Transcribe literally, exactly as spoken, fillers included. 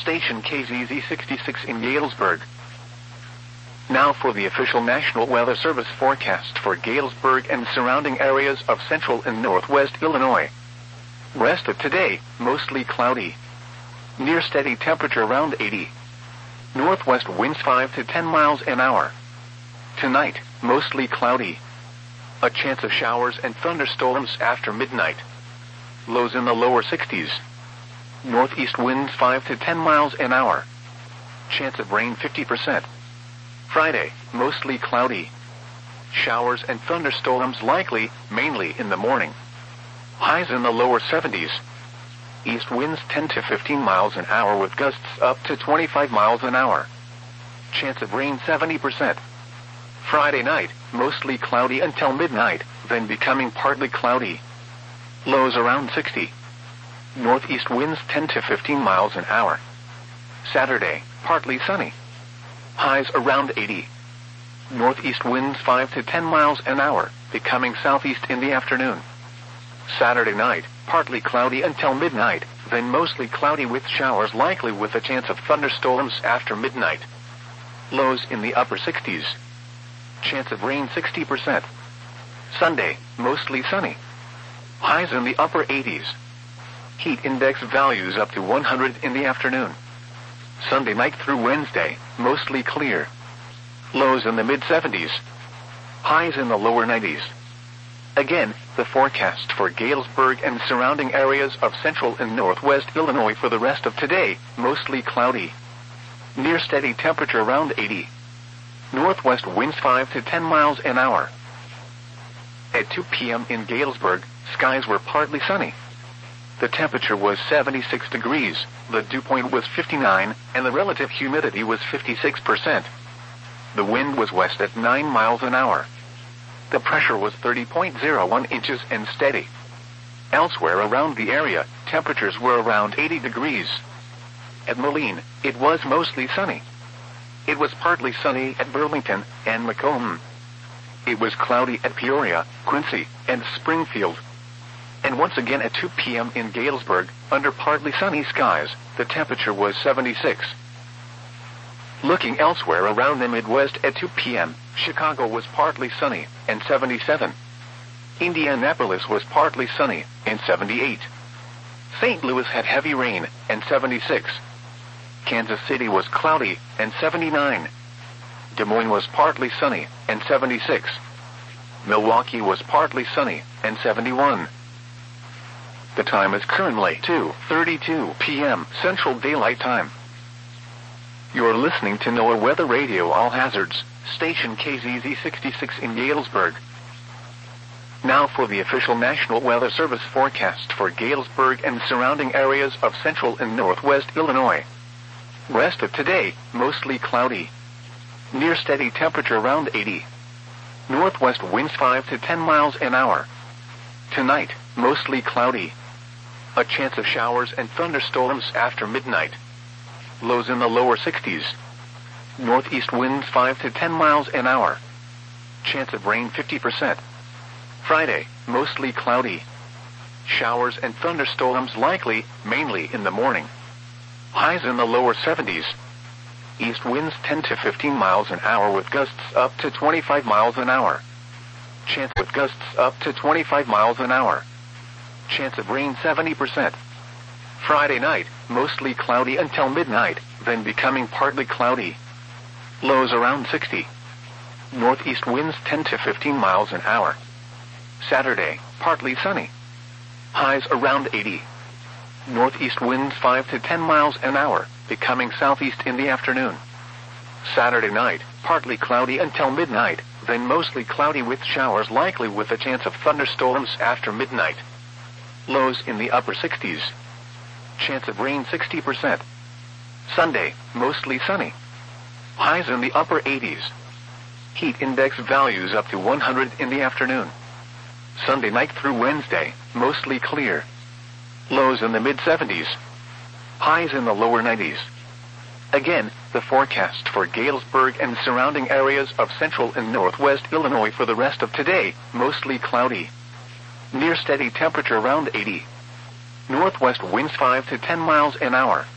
Station K Z Z sixty-six in Galesburg. Now for the official National Weather Service forecast for Galesburg and surrounding areas of central and northwest Illinois. Rest of today, mostly cloudy. Near steady temperature around eighty. Northwest winds five to ten miles an hour. Tonight, mostly cloudy. A chance of showers and thunderstorms after midnight. Lows in the lower sixties. Northeast winds five to ten miles an hour. Chance of rain fifty percent. Friday, mostly cloudy. Showers and thunderstorms likely, mainly in the morning. Highs in the lower seventies. East winds ten to fifteen miles an hour with gusts up to twenty-five miles an hour. Chance of rain seventy percent. Friday night, mostly cloudy until midnight, then becoming partly cloudy. Lows around sixty. Northeast winds ten to fifteen miles an hour. Saturday, partly sunny. Highs around eighty. Northeast winds five to ten miles an hour, becoming southeast in the afternoon. Saturday night, partly cloudy until midnight, then mostly cloudy with showers likely with a chance of thunderstorms after midnight. Lows in the upper sixties. Chance of rain sixty percent. Sunday, mostly sunny. Highs in the upper eighties. Heat index values up to one hundred in the afternoon. Sunday night through Wednesday, mostly clear. Lows in the mid seventies. Highs in the lower nineties. Again, the forecast for Galesburg and surrounding areas of central and northwest Illinois for the rest of today, mostly cloudy. Near steady temperature around eighty. Northwest winds five to ten miles an hour. At two p.m. in Galesburg, skies were partly sunny. The temperature was seventy-six degrees, the dew point was fifty-nine, and the relative humidity was fifty-six percent. The wind was west at nine miles an hour. The pressure was thirty point zero one inches and steady. Elsewhere around the area, temperatures were around eighty degrees. At Moline, it was mostly sunny. It was partly sunny at Burlington and Macomb. It was cloudy at Peoria, Quincy, and Springfield. And once again at two p.m. in Galesburg, under partly sunny skies, the temperature was seventy-six. Looking elsewhere around the Midwest at two p.m., Chicago was partly sunny, and seventy-seven. Indianapolis was partly sunny, and seventy-eight. Saint Louis had heavy rain, and seventy-six. Kansas City was cloudy, and seventy-nine. Des Moines was partly sunny, and seventy-six. Milwaukee was partly sunny, and seventy-one. The time is currently two thirty-two p.m. Central Daylight Time. You're listening to NOAA Weather Radio All Hazards, Station K Z Z sixty-six in Galesburg. Now for the official National Weather Service forecast for Galesburg and surrounding areas of central and northwest Illinois. Rest of today, mostly cloudy. Near steady temperature around eighty. Northwest winds five to ten miles an hour. Tonight, mostly cloudy. A chance of showers and thunderstorms after midnight. Lows in the lower sixties. Northeast winds five to ten miles an hour. Chance of rain fifty percent. Friday, mostly cloudy. Showers and thunderstorms likely, mainly in the morning. Highs in the lower seventies. East winds ten to fifteen miles an hour with gusts up to twenty-five miles an hour. Chance with gusts up to twenty-five miles an hour. Chance of rain seventy percent. Friday night, mostly cloudy until midnight, then becoming partly cloudy. Lows around sixty. Northeast winds ten to fifteen miles an hour. Saturday, partly sunny. Highs around eighty. Northeast winds five to ten miles an hour, becoming southeast in the afternoon. Saturday night, partly cloudy until midnight, then mostly cloudy with showers likely with a chance of thunderstorms after midnight. Lows in the upper sixties. Chance of rain sixty percent. Sunday, mostly sunny. Highs in the upper eighties. Heat index values up to one hundred in the afternoon. Sunday night through Wednesday, mostly clear. Lows in the mid seventies. Highs in the lower nineties. Again, the forecast for Galesburg and surrounding areas of central and northwest Illinois for the rest of today, mostly cloudy. Near steady temperature around eighty. Northwest winds five to ten miles an hour.